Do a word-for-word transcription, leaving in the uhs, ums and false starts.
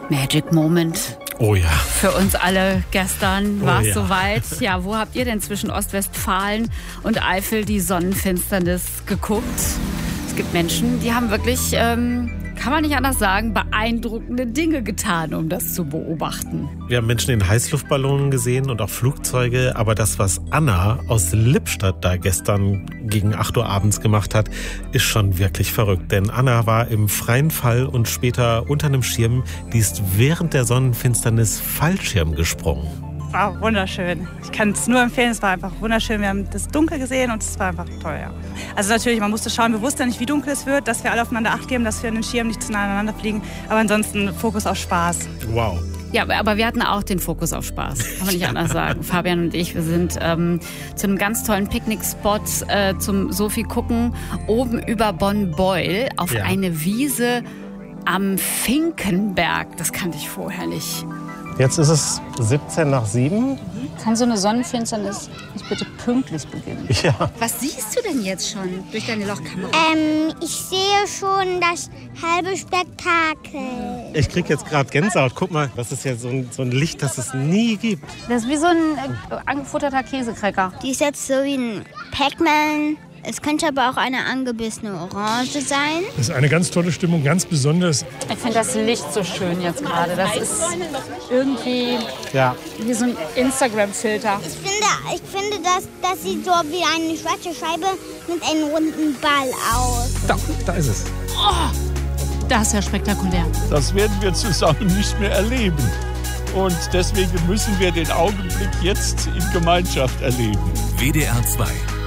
Magic Moment. Oh ja. Für uns alle gestern war es oh ja. soweit. Ja, wo habt ihr denn zwischen Ostwestfalen und Eifel die Sonnenfinsternis geguckt? Es gibt Menschen, die haben wirklich, ähm, kann man nicht anders sagen, beeindruckende Dinge getan, um das zu beobachten. Wir haben Menschen in Heißluftballonen gesehen und auch Flugzeuge. Aber das, was Anna aus Lippstadt da gestern gegen acht Uhr abends gemacht hat, ist schon wirklich verrückt. Denn Anna war im freien Fall und später unter einem Schirm, die ist während der Sonnenfinsternis Fallschirm gesprungen. War wunderschön. Ich kann es nur empfehlen, es war einfach wunderschön. Wir haben das Dunkel gesehen und es war einfach toll, ja. Also natürlich, man musste schauen, wir wussten ja nicht, wie dunkel es wird, dass wir alle aufeinander Acht geben, dass wir an den Schirm nicht zu nah aneinander fliegen. Aber ansonsten Fokus auf Spaß. Wow. Ja, aber wir hatten auch den Fokus auf Spaß, kann man nicht anders sagen. Fabian und ich, wir sind ähm, zu einem ganz tollen Picknickspot äh, zum Sophie gucken, oben über Bonn-Beul auf Ja. eine Wiese am Finkenberg. Das kannte ich vorher nicht. Jetzt ist es siebzehn nach sieben. Kann so eine Sonnenfinsternis nicht bitte pünktlich beginnen? Ja. Was siehst du denn jetzt schon durch deine Lochkamera? Ähm, ich sehe schon das halbe Spektakel. Ich krieg jetzt gerade Gänsehaut. Guck mal, das ist ja so ein, so ein Licht, das es nie gibt. Das ist wie so ein äh, angefutterter Käsekrecker. Die ist jetzt so wie ein Pac-Man. Es könnte aber auch eine angebissene Orange sein. Das ist eine ganz tolle Stimmung, ganz besonders. Ich finde das Licht so schön jetzt gerade. Das ist irgendwie Ja. wie so ein Instagram-Filter. Ich finde, ich finde das, das sieht so wie eine schwarze Scheibe mit einem runden Ball aus. Da, da ist es. Das ist ja spektakulär. Das werden wir zusammen nicht mehr erleben. Und deswegen müssen wir den Augenblick jetzt in Gemeinschaft erleben. W D R zwei